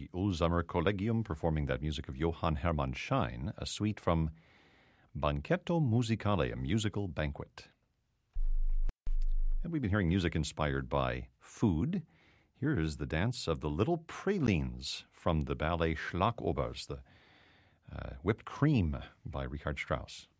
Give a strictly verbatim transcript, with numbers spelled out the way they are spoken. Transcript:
the Ulsamer Collegium performing that music of Johann Hermann Schein, a suite from Banchetto Musicale, a musical banquet. And we've been hearing music inspired by food. Here is the dance of the Little Pralines from the ballet Schlagobers, the uh, Whipped Cream by Richard Strauss.